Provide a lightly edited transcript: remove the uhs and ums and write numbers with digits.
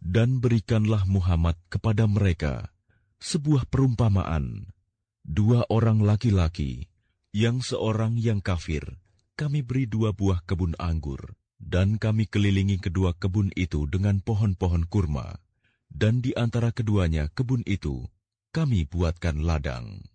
Dan berikanlah Muhammad kepada mereka sebuah perumpamaan. 2 orang laki-laki, yang seorang yang kafir, kami beri 2 buah kebun anggur, dan kami kelilingi kedua kebun itu dengan pohon-pohon kurma, dan di antara keduanya kebun itu kami buatkan ladang.